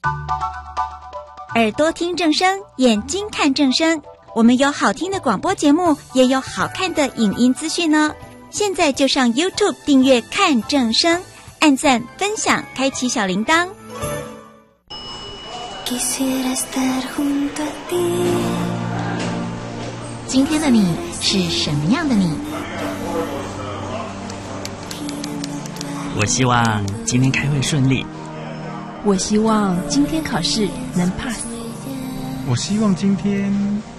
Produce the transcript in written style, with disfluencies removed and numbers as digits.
耳朵听正声，眼睛看正声。我们有好听的广播节目，也有好看的影音资讯呢。现在就上 YouTube 订阅看正声，按赞分享，开启小铃铛。 今天的你是什么样的你？ 我希望今天开会顺利。 我希望今天考试能 pass。 我希望今天